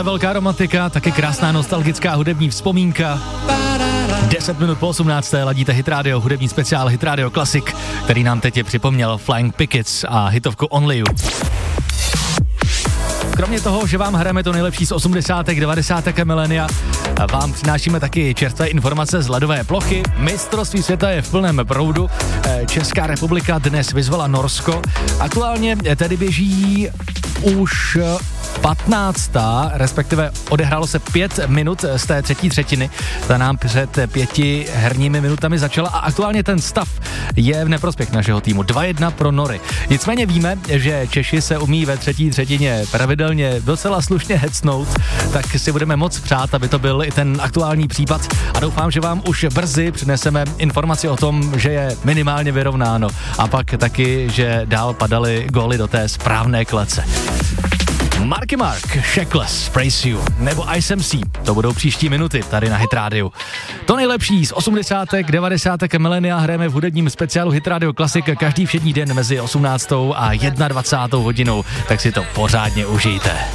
velká romantika, taky krásná nostalgická hudební vzpomínka. 10 minut po 18. ladíte Hit Radio, hudební speciál Hit Radio Classic, který nám teď připomněl Flying Pickets a hitovku Only You. Kromě toho, že vám hrajeme to nejlepší z 80. 90. milénia, vám přinášíme taky čerstvé informace z ledové plochy. Mistrovství světa je v plném proudu. Česká republika dnes vyzvala Norsko. Aktuálně tedy běží už 15. respektive odehrálo se 5 minut z té třetí třetiny. Ta nám před 5 herními minutami začala a aktuálně ten stav je v neprospěch našeho týmu. 2-1 pro Nory. Nicméně víme, že Češi se umí ve třetí třetině pravidelně docela slušně hecnout, tak si budeme moc přát, aby to byl i ten aktuální případ a doufám, že vám už brzy přineseme informaci o tom, že je minimálně vyrovnáno a pak taky, že dál padaly góly do té správné klece. Marky Mark, Shackless, Praise You nebo ISMC, to budou příští minuty tady na Hit Radio. To nejlepší z 80. 90. milénia hrajeme v hudebním speciálu Hit Radio Classic každý všední den mezi 18. a 21. hodinou, tak si to pořádně užijte.